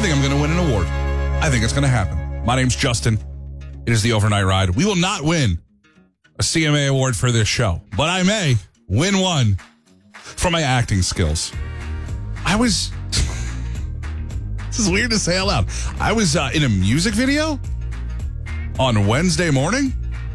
think I'm going to win an award. I think it's going to happen. My name's Justin. It is the Overnight Ride. We will not win a CMA award for this show, but I may win one for my acting skills. This is weird to say out loud. I was in a music video on Wednesday morning.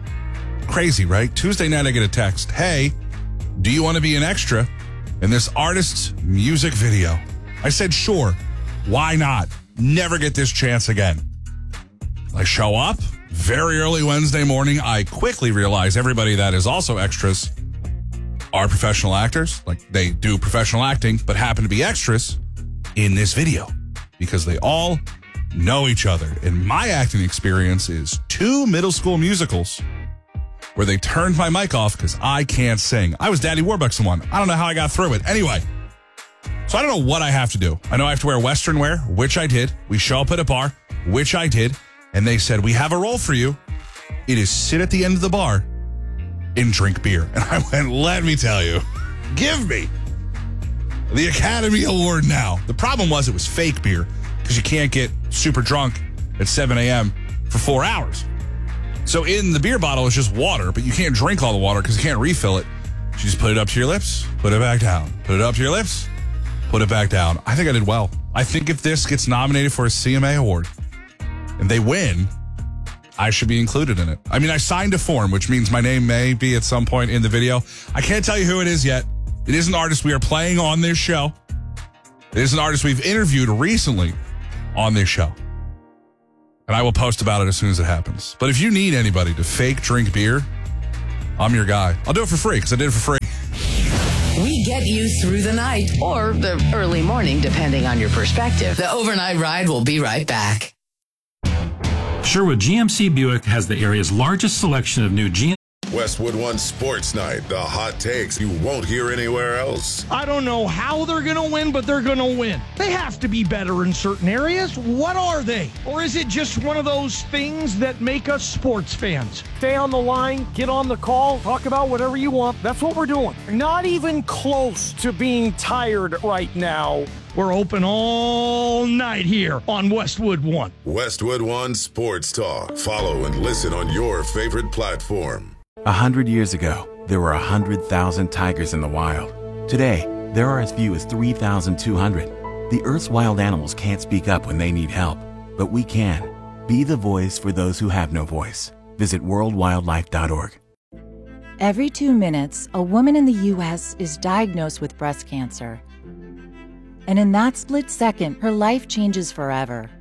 Crazy, right? Tuesday night, I get a text. Hey, do you want to be an extra in this artist's music video? I said, sure. Why not? Never get this chance again. I show up very early Wednesday morning. I quickly realize everybody that is also extras are professional actors. Like, they do professional acting, but happen to be extras in this video because they all know each other. And my acting experience is 2 middle school musicals where they turned my mic off because I can't sing. I was Daddy Warbucks in one. I don't know how I got through it. Anyway, so I don't know what I have to do. I know I have to wear Western wear, which I did. We show up at a bar, which I did. And they said, we have a role for you. It is sit at the end of the bar and drink beer. And I went, let me tell you, give me the Academy Award now. The problem was it was fake beer because you can't get super drunk at 7 a.m. for 4 hours. So in the beer bottle, it's just water, but you can't drink all the water because you can't refill it. You just put it up to your lips, put it back down. Put it up to your lips, put it back down. I think I did well. I think if this gets nominated for a CMA award and they win, I should be included in it. I mean, I signed a form, which means my name may be at some point in the video. I can't tell you who it is yet. It is an artist we are playing on this show. It is an artist we've interviewed recently on this show. And I will post about it as soon as it happens. But if you need anybody to fake drink beer, I'm your guy. I'll do it for free because I did it for free. We get you through the night or the early morning, depending on your perspective. The Overnight Ride will be right back. Sherwood GMC Buick has the area's largest selection of new GMC. Westwood One Sports Night, the hot takes you won't hear anywhere else. I don't know how they're going to win, but they're going to win. They have to be better in certain areas. What are they? Or is it just one of those things that make us sports fans? Stay on the line, get on the call, talk about whatever you want. That's what we're doing. Not even close to being tired right now. We're open all night here on Westwood One. Westwood One Sports Talk. Follow and listen on your favorite platform. 100 years ago, there were 100,000 tigers in the wild. Today, there are as few as 3,200. The Earth's wild animals can't speak up when they need help, but we can. Be the voice for those who have no voice. Visit worldwildlife.org. Every 2 minutes, a woman in the U.S. is diagnosed with breast cancer. And in that split second, her life changes forever.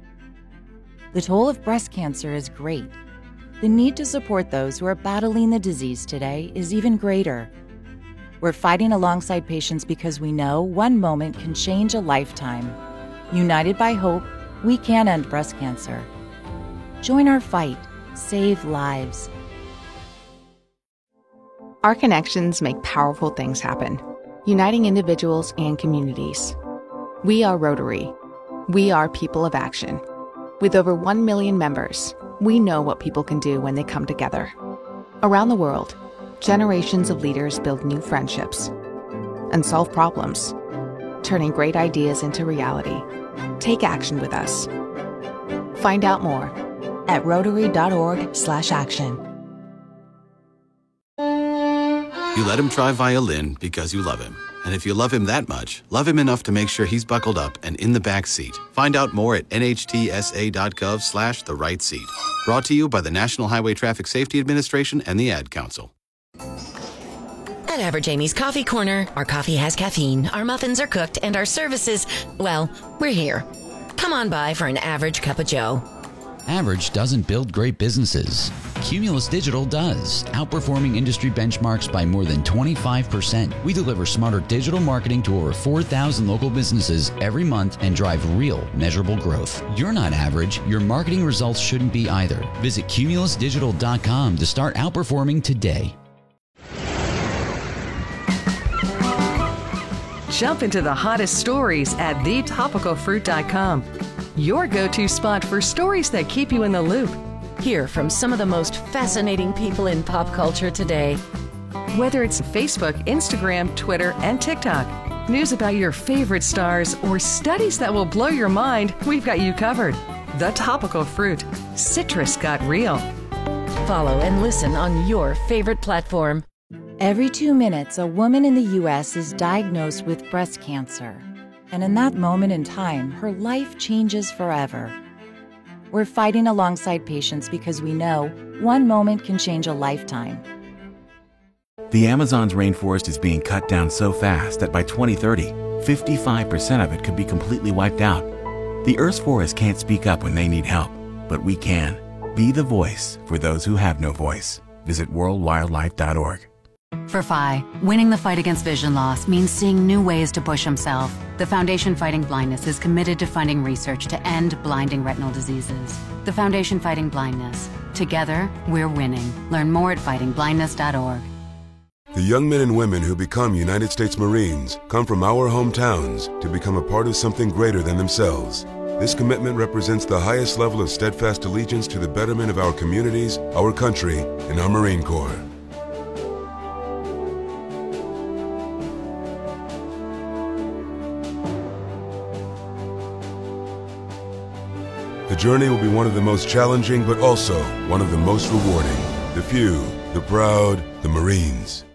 The toll of breast cancer is great. The need to support those who are battling the disease today is even greater. We're fighting alongside patients because we know one moment can change a lifetime. United by hope, we can end breast cancer. Join our fight. Save lives. Our connections make powerful things happen, uniting individuals and communities. We are Rotary. We are people of action. With over 1 million members, we know what people can do when they come together. Around the world, generations of leaders build new friendships and solve problems, turning great ideas into reality. Take action with us. Find out more at Rotary.org/action. You let him try violin because you love him. And if you love him that much, love him enough to make sure he's buckled up and in the back seat. Find out more at nhtsa.gov/the right seat. Brought to you by the National Highway Traffic Safety Administration and the Ad Council. At Average Amy's Coffee Corner, our coffee has caffeine, our muffins are cooked, and our services, well, we're here. Come on by for an average cup of joe. Average doesn't build great businesses. Cumulus Digital does, outperforming industry benchmarks by more than 25%. We deliver smarter digital marketing to over 4,000 local businesses every month and drive real, measurable growth. You're not average. Your marketing results shouldn't be either. Visit cumulusdigital.com to start outperforming today. Jump into the hottest stories at thetopicalfruit.com. Your go-to spot for stories that keep you in the loop. Hear from some of the most fascinating people in pop culture today. Whether it's Facebook, Instagram, Twitter, and TikTok. news about your favorite stars, or studies that will blow your mind, we've got you covered. The Topical Fruit. Citrus got real. Follow and listen on your favorite platform. Every 2 minutes, a woman in the U.S. is diagnosed with breast cancer. And in that moment in time, her life changes forever. We're fighting alongside patients because we know one moment can change a lifetime. The Amazon's rainforest is being cut down so fast that by 2030, 55% of it could be completely wiped out. The Earth's forests can't speak up when they need help, but we can. Be the voice for those who have no voice. Visit worldwildlife.org. For Phi, winning the fight against vision loss means seeing new ways to push himself. The Foundation Fighting Blindness is committed to funding research to end blinding retinal diseases. The Foundation Fighting Blindness. Together, we're winning. Learn more at fightingblindness.org. The young men and women who become United States Marines come from our hometowns to become a part of something greater than themselves. This commitment represents the highest level of steadfast allegiance to the betterment of our communities, our country, and our Marine Corps. The journey will be one of the most challenging, but also one of the most rewarding. The few, the proud, the Marines.